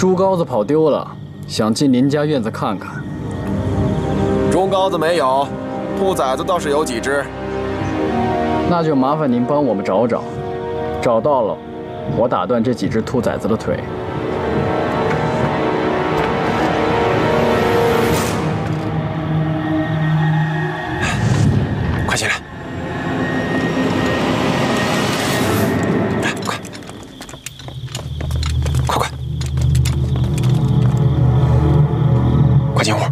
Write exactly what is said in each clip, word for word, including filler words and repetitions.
猪羔子跑丢了，想进邻家院子看看。 猪羔子没有，兔崽子倒是有几只。 那就麻烦您帮我们找找，找到了，我打断这几只兔崽子的腿。 快起来！来，快，快快，快进屋！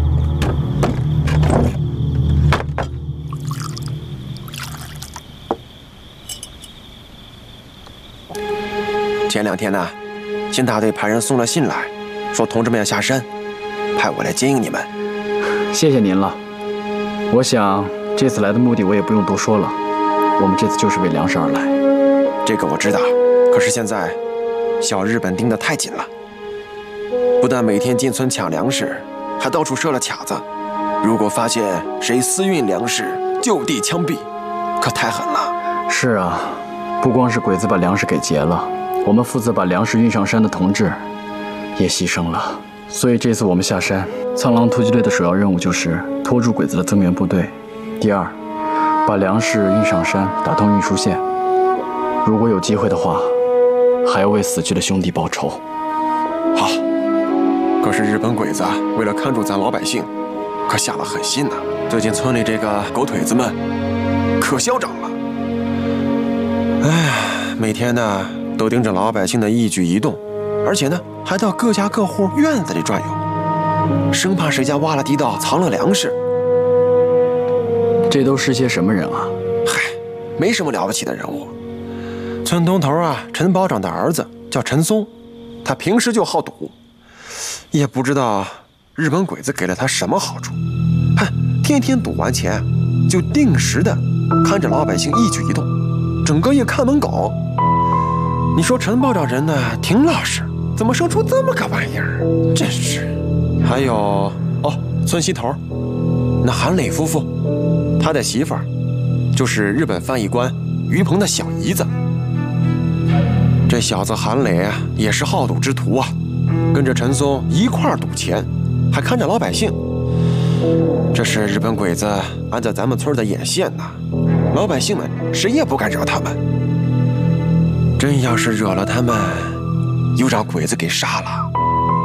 前两天呢，新大队派人送了信来，说同志们要下山，派我来接应你们。 谢谢您了。我想这次来的目的我也不用多说了，我们这次就是为粮食而来。 这个我知道，可是现在小日本盯得太紧了，不但每天进村抢粮食，还到处设了卡子。如果发现谁私运粮食，就地枪毙，可太狠了。 是啊，不光是鬼子把粮食给劫了，我们负责把粮食运上山的同志也牺牲了。所以这次我们下山，苍狼突击队的首要任务就是拖住鬼子的增援部队。第二，把粮食运上山，打通运输线。如果有机会的话，还要为死去的兄弟报仇。 好，可是日本鬼子为了看住咱老百姓，可下了狠心呐。最近村里这个狗腿子们可嚣张了，哎，每天呢都盯着老百姓的一举一动，而且呢还到各家各户院子里转悠，生怕谁家挖了地道藏了粮食。 这都是些什么人啊？ 嗨，没什么了不起的人物。村东头啊，陈保长的儿子叫陈松，他平时就好赌，也不知道日本鬼子给了他什么好处，哼，天天赌完钱就定时的看着老百姓一举一动，整个一看门狗。你说陈保长人呢挺老实，怎么生出这么个玩意儿？真是。还有哦，村西头那韩磊夫妇，他的媳妇儿就是日本翻译官于鹏的小姨子。这小子韩磊啊，也是好赌之徒啊，跟着陈松一块儿赌钱，还看着老百姓。这是日本鬼子安在咱们村的眼线呐，老百姓们谁也不敢惹他们。真要是惹了他们，又让鬼子给杀了，